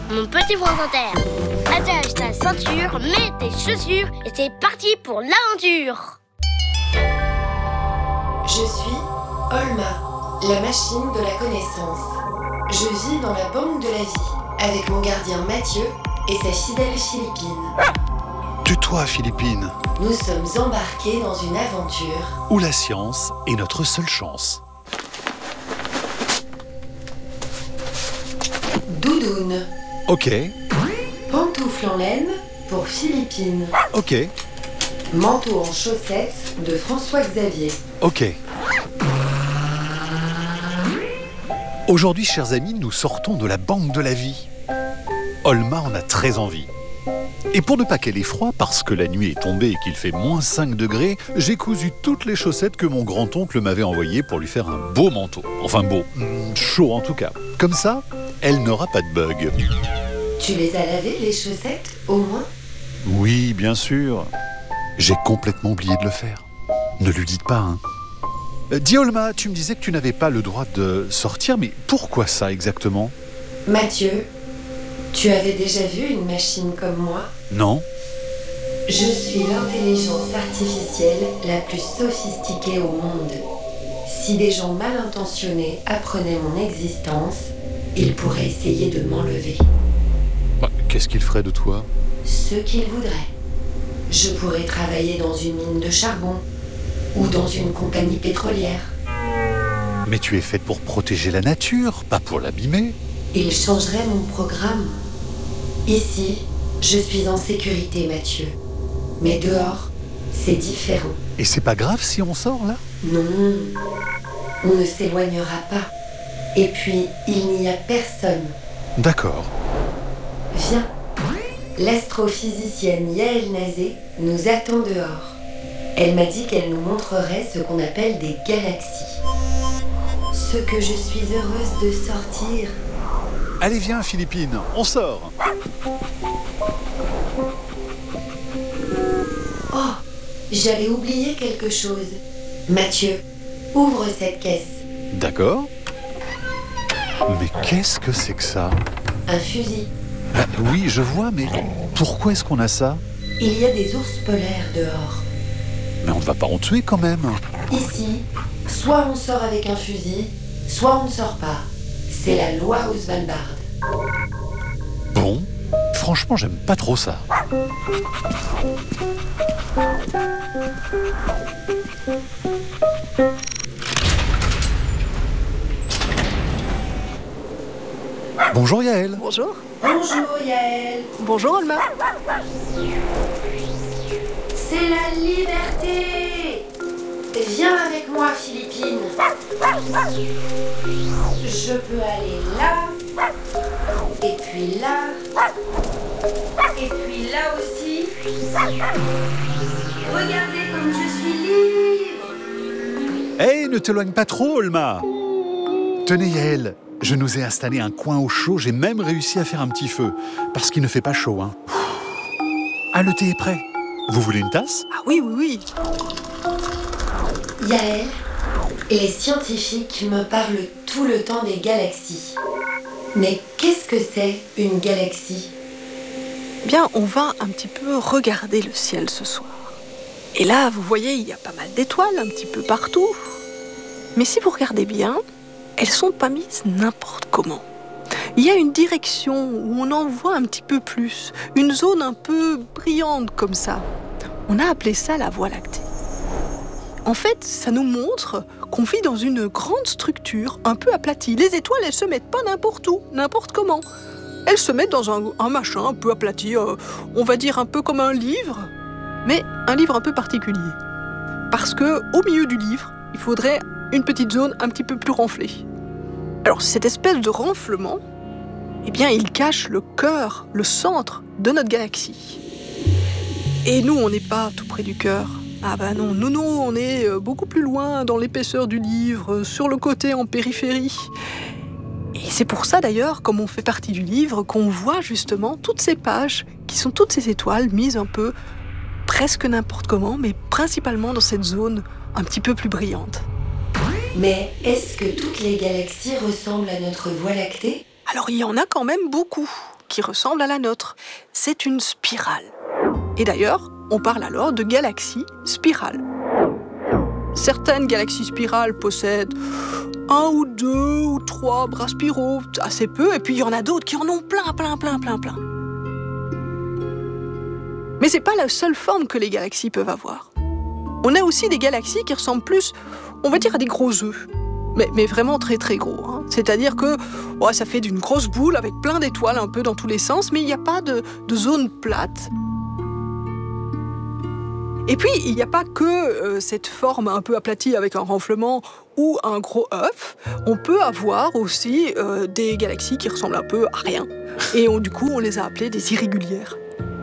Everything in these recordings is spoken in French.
mon petit France Inter. Attache ta ceinture, mets tes chaussures et c'est parti pour l'aventure. Je suis Olma, la machine de la connaissance. Je vis dans la banque de la vie, avec mon gardien Mathieu et sa fidèle Philippine. Tue-toi, Philippine. Nous sommes embarqués dans une aventure Où la science est notre seule chance. doudoune, Ok, pantoufle en laine pour Philippine, ok, manteau en chaussettes de François-Xavier. ok. Aujourd'hui, chers amis, nous sortons de la banque de la vie. Olma en a très envie. Et pour ne pas qu'elle ait froid, parce que la nuit est tombée et qu'il fait moins 5 degrés, j'ai cousu toutes les chaussettes que mon grand-oncle m'avait envoyées pour lui faire un beau manteau. Enfin beau, chaud en tout cas. Comme ça, elle n'aura pas de bug. Tu les as lavées, les chaussettes, au moins? Oui, bien sûr. J'ai complètement oublié de le faire. Ne lui dites pas, hein. Dis Olma, tu me disais que tu n'avais pas le droit de sortir, mais pourquoi ça exactement? Mathieu, tu avais déjà vu une machine comme moi? Non? Je suis l'intelligence artificielle la plus sophistiquée au monde. Si des gens mal intentionnés apprenaient mon existence, ils pourraient essayer de m'enlever. Qu'est-ce qu'il ferait de toi? Ce qu'ils voudraient. Je pourrais travailler dans une mine de charbon ou dans une compagnie pétrolière. Mais tu es faite pour protéger la nature, pas pour l'abîmer. Ils changeraient mon programme. Ici, je suis en sécurité, Mathieu. Mais dehors, c'est différent. Et c'est pas grave si on sort là? Non, on ne s'éloignera pas. Et puis, il n'y a personne. D'accord. Viens. L'astrophysicienne Yael Nazé nous attend dehors. Elle m'a dit qu'elle nous montrerait ce qu'on appelle des galaxies. Ce que je suis heureuse de sortir. Allez, viens, Philippine, on sort. Oh, j'avais oublié quelque chose. Mathieu, ouvre cette caisse. D'accord. Mais qu'est-ce que c'est que ça? Un fusil. Oui, je vois, mais pourquoi est-ce qu'on a ça? Il y a des ours polaires dehors. Mais on ne va pas en tuer quand même. Ici, soit on sort avec un fusil, soit on ne sort pas. C'est la loi au Svalbard. Bon, franchement, j'aime pas trop ça. Bonjour Yael. Bonjour. Bonjour Yael. Bonjour Olma. C'est la liberté. Viens avec moi, Philippine. Je peux aller là, et puis là, et puis là aussi. Regardez comme je suis libre. Hey, ne t'éloigne pas trop, Olma. Tenez Yael, je nous ai installé un coin au chaud, j'ai même réussi à faire un petit feu, parce qu'il ne fait pas chaud, hein. Ah, le thé est prêt. Vous voulez une tasse? Ah oui, oui, oui. Yael, les scientifiques me parlent tout le temps des galaxies. Mais qu'est-ce que c'est une galaxie? Eh bien, on va un petit peu regarder le ciel ce soir. Et là, vous voyez, il y a pas mal d'étoiles un petit peu partout. Mais si vous regardez bien, elles sont pas mises n'importe comment. Il y a une direction où on en voit un petit peu plus, une zone un peu brillante comme ça. On a appelé ça la Voie lactée. En fait, ça nous montre qu'on vit dans une grande structure un peu aplatie. Les étoiles, elles se mettent pas n'importe où, n'importe comment. Elles se mettent dans un machin un peu aplati, on va dire un peu comme un livre, mais un livre un peu particulier. Parce que au milieu du livre, il faudrait une petite zone un petit peu plus renflée. Alors cette espèce de renflement, eh bien, il cache le cœur, le centre de notre galaxie. Et nous, on n'est pas tout près du cœur. Ah bah non, nous, on est beaucoup plus loin dans l'épaisseur du livre, sur le côté en périphérie. Et c'est pour ça d'ailleurs, comme on fait partie du livre, qu'on voit justement toutes ces pages, qui sont toutes ces étoiles mises un peu, presque n'importe comment, mais principalement dans cette zone un petit peu plus brillante. Mais est-ce que toutes les galaxies ressemblent à notre Voie lactée? Alors il y en a quand même beaucoup qui ressemble à la nôtre. C'est une spirale. Et d'ailleurs, on parle alors de galaxie spirale. Certaines galaxies spirales possèdent 1 ou 2 ou 3 bras spiraux, assez peu, et puis il y en a d'autres qui en ont plein. Mais c'est pas la seule forme que les galaxies peuvent avoir. On a aussi des galaxies qui ressemblent plus, on va dire, à des gros œufs. Mais vraiment très très gros. C'est-à-dire que ça fait d'une grosse boule avec plein d'étoiles un peu dans tous les sens, mais il n'y a pas de zone plate. Et puis, il n'y a pas que cette forme un peu aplatie avec un renflement ou un gros œuf. On peut avoir aussi des galaxies qui ressemblent un peu à rien. Et du coup, on les a appelées des irrégulières.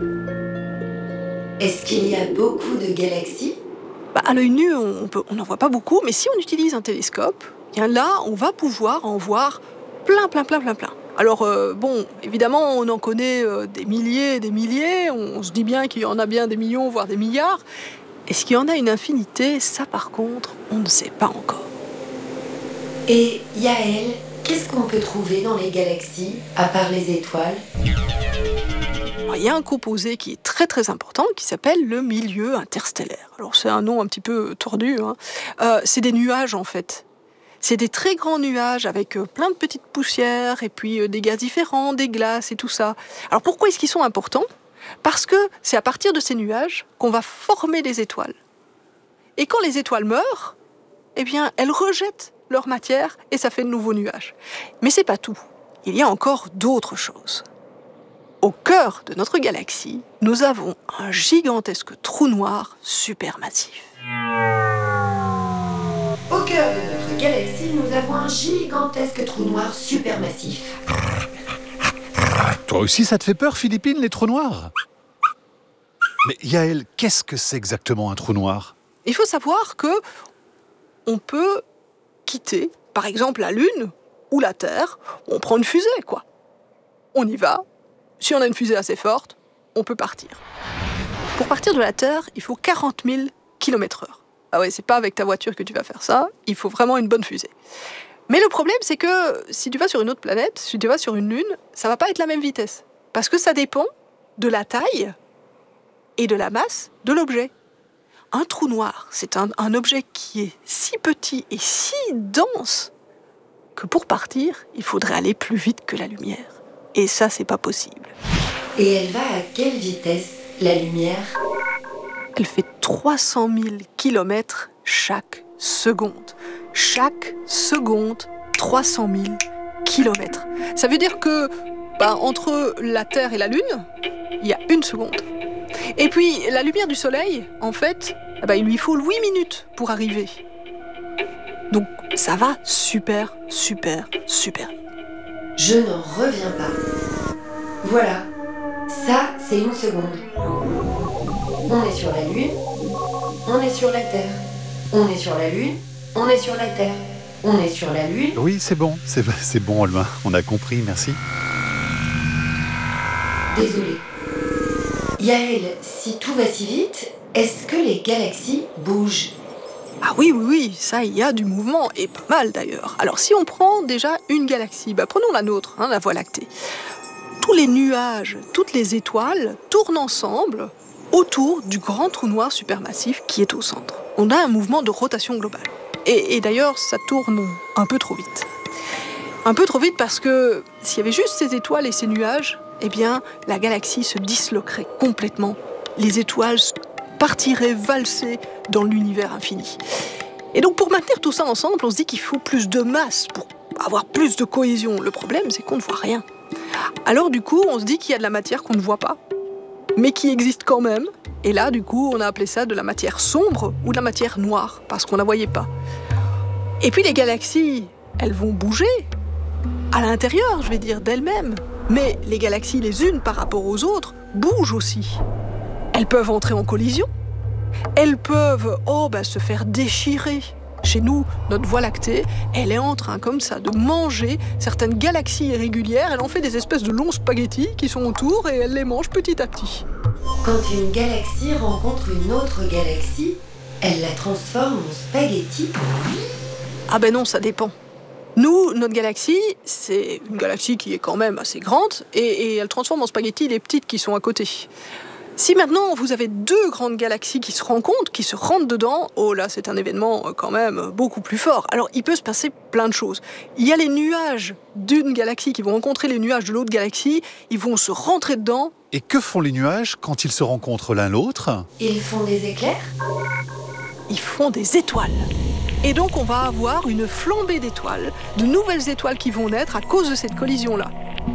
Est-ce qu'il y a beaucoup de galaxies ? À l'œil nu, on n'en voit pas beaucoup, mais si on utilise un télescope, bien là, on va pouvoir en voir plein. Alors, évidemment, on en connaît des milliers et des milliers, on se dit bien qu'il y en a bien des millions, voire des milliards. Est-ce qu'il y en a une infinité ? Ça, par contre, on ne sait pas encore. Et Yael, qu'est-ce qu'on peut trouver dans les galaxies, à part les étoiles ? Alors, il y a un composé qui est très très important, qui s'appelle le milieu interstellaire. Alors, c'est un nom un petit peu tordu, c'est des nuages, en fait. C'est des très grands nuages avec plein de petites poussières et puis des gaz différents, des glaces et tout ça. Alors pourquoi est-ce qu'ils sont importants ? Parce que c'est à partir de ces nuages qu'on va former des étoiles. Et quand les étoiles meurent, elles rejettent leur matière et ça fait de nouveaux nuages. Mais c'est pas tout. Il y a encore d'autres choses. Au cœur de notre galaxie, nous avons un gigantesque trou noir supermassif. Au cœur de notre galaxie, nous avons un gigantesque trou noir supermassif. Toi aussi, ça te fait peur, Philippine, les trous noirs ? Mais Yael, qu'est-ce que c'est exactement un trou noir ? Il faut savoir que on peut quitter, par exemple, la Lune ou la Terre. On prend une fusée, quoi. On y va. Si on a une fusée assez forte, on peut partir. Pour partir de la Terre, il faut 40 000 km/h. Ah ouais, c'est pas avec ta voiture que tu vas faire ça, il faut vraiment une bonne fusée. Mais le problème, c'est que si tu vas sur une autre planète, si tu vas sur une lune, ça va pas être la même vitesse. Parce que ça dépend de la taille et de la masse de l'objet. Un trou noir, c'est un objet qui est si petit et si dense que pour partir, il faudrait aller plus vite que la lumière. Et ça, c'est pas possible. Et elle va à quelle vitesse, la lumière ? Elle fait 300 000 km chaque seconde. Chaque seconde, 300 000 km. Ça veut dire que, entre la Terre et la Lune, il y a 1 seconde. Et puis, la lumière du Soleil, en fait, il lui faut 8 minutes pour arriver. Donc, ça va super. Je n'en reviens pas. Voilà, ça, c'est 1 seconde. On est sur la Lune, on est sur la Terre. On est sur la Lune, on est sur la Terre. On est sur la Lune. Oui, c'est bon, Olma, on a compris, merci. Désolée. Yael, si tout va si vite, est-ce que les galaxies bougent ? Ah oui, ça, il y a du mouvement, et pas mal d'ailleurs. Alors si on prend déjà une galaxie, prenons la nôtre, la Voie lactée. Tous les nuages, toutes les étoiles tournent ensemble autour du grand trou noir supermassif qui est au centre. On a un mouvement de rotation globale. Et d'ailleurs, ça tourne un peu trop vite. Un peu trop vite parce que s'il y avait juste ces étoiles et ces nuages, la galaxie se disloquerait complètement. Les étoiles partiraient valser dans l'univers infini. Et donc, pour maintenir tout ça ensemble, on se dit qu'il faut plus de masse pour avoir plus de cohésion. Le problème, c'est qu'on ne voit rien. Alors, du coup, on se dit qu'il y a de la matière qu'on ne voit pas, mais qui existe quand même. Et là, du coup, on a appelé ça de la matière sombre ou de la matière noire, parce qu'on ne la voyait pas. Et puis, les galaxies, elles vont bouger à l'intérieur, je vais dire, d'elles-mêmes. Mais les galaxies, les unes par rapport aux autres, bougent aussi. Elles peuvent entrer en collision. Elles peuvent se faire déchirer. Chez nous, notre Voie lactée, elle est en train comme ça de manger certaines galaxies irrégulières. Elle en fait des espèces de longs spaghettis qui sont autour et elle les mange petit à petit. Quand une galaxie rencontre une autre galaxie, elle la transforme en spaghetti ? Ah non, ça dépend. Nous, notre galaxie, c'est une galaxie qui est quand même assez grande et elle transforme en spaghettis les petites qui sont à côté. Si maintenant vous avez 2 grandes galaxies qui se rencontrent, qui se rentrent dedans, oh là, c'est un événement quand même beaucoup plus fort. Alors, il peut se passer plein de choses. Il y a les nuages d'une galaxie qui vont rencontrer les nuages de l'autre galaxie, ils vont se rentrer dedans. Et que font les nuages quand ils se rencontrent l'un l'autre? Ils font des éclairs? Ils font des étoiles. Et donc, on va avoir une flambée d'étoiles, de nouvelles étoiles qui vont naître à cause de cette collision-là.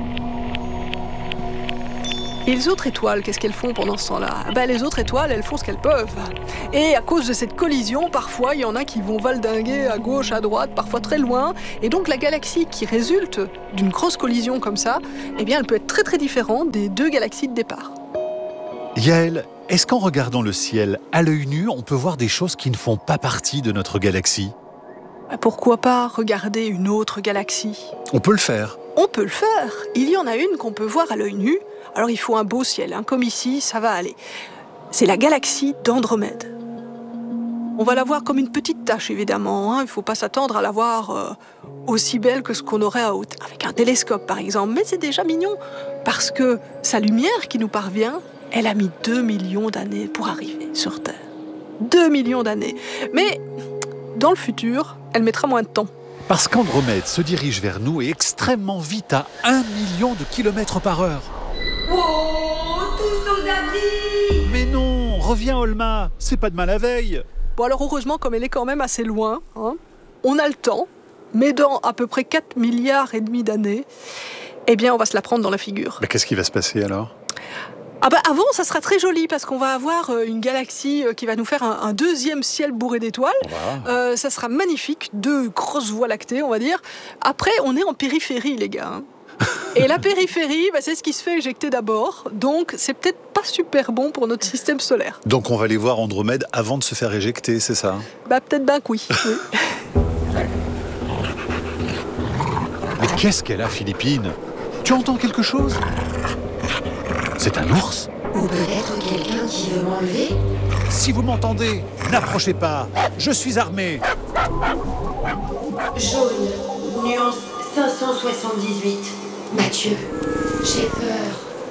Et les autres étoiles, qu'est-ce qu'elles font pendant ce temps-là? Les autres étoiles, elles font ce qu'elles peuvent. Et à cause de cette collision, parfois, il y en a qui vont valdinguer à gauche, à droite, parfois très loin. Et donc, la galaxie qui résulte d'une grosse collision comme ça, eh bien, elle peut être très très différente des 2 galaxies de départ. Yael, est-ce qu'en regardant le ciel à l'œil nu, on peut voir des choses qui ne font pas partie de notre galaxie? Pourquoi pas regarder une autre galaxie? On peut le faire. On peut le faire. Il y en a une qu'on peut voir à l'œil nu. Alors il faut un beau ciel, comme ici, ça va aller. C'est la galaxie d'Andromède. On va la voir comme une petite tache, évidemment. Il ne faut pas s'attendre à la voir aussi belle que ce qu'on aurait avec un télescope, par exemple. Mais c'est déjà mignon, parce que sa lumière qui nous parvient, elle a mis 2 millions d'années pour arriver sur Terre. 2 millions d'années. Mais dans le futur, elle mettra moins de temps. Parce qu'Andromède se dirige vers nous et extrêmement vite à 1 million de kilomètres par heure. Oh, tous aux abris! Mais non, reviens Olma, c'est pas demain la veille. Bon alors heureusement, comme elle est quand même assez loin, on a le temps, mais dans à peu près 4 milliards et demi d'années, eh bien on va se la prendre dans la figure. Mais qu'est-ce qui va se passer alors? Avant, ça sera très joli parce qu'on va avoir une galaxie qui va nous faire un deuxième ciel bourré d'étoiles. Wow. Ça sera magnifique, 2 grosses voies lactées, on va dire. Après, on est en périphérie, les gars. Et la périphérie, c'est ce qui se fait éjecter d'abord. Donc, c'est peut-être pas super bon pour notre système solaire. Donc on va aller voir Andromède avant de se faire éjecter, c'est ça? Peut-être bien que oui. Mais qu'est-ce qu'elle a, Philippine? Tu entends quelque chose? C'est un ours? Ou peut-être quelqu'un qui veut m'enlever? Si vous m'entendez, n'approchez pas. Je suis armé. Jaune, nuance 578. Mathieu, j'ai peur.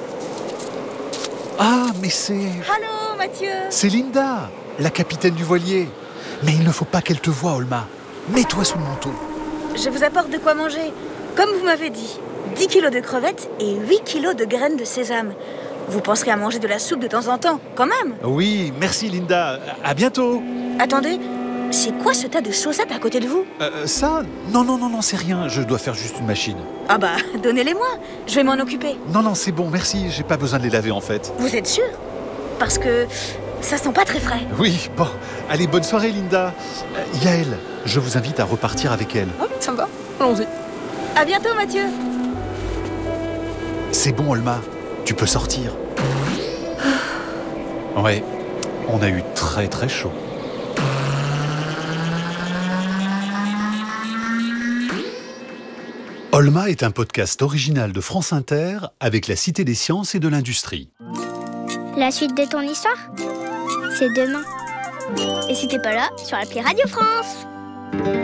Ah, mais c'est... Allô, Mathieu? C'est Linda, la capitaine du voilier. Mais il ne faut pas qu'elle te voie, Olma. Mets-toi sous le manteau. Je vous apporte de quoi manger. Comme vous m'avez dit, 10 kilos de crevettes et 8 kilos de graines de sésame. Vous penserez à manger de la soupe de temps en temps, quand même. Oui, merci Linda. À bientôt. Attendez, c'est quoi ce tas de chaussettes à côté de vous? Ça? Non, c'est rien. Je dois faire juste une machine. Donnez-les-moi, je vais m'en occuper. Non, c'est bon, merci. J'ai pas besoin de les laver en fait. Vous êtes sûr? Parce que ça sent pas très frais. Oui, bon. Allez, bonne soirée Linda. Yael, je vous invite à repartir avec elle. Ça me va, allons-y. À bientôt, Mathieu. C'est bon, Olma. Tu peux sortir. Ouais, on a eu très très chaud. Olma est un podcast original de France Inter avec la Cité des Sciences et de l'Industrie. La suite de ton histoire, c'est demain. Et si t'es pas là, sur l'appli Radio France.